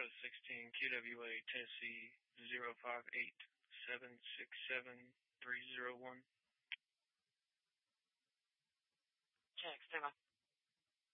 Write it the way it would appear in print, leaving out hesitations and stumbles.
Metro 16, QWA, Tennessee 058767301. Check, stand by.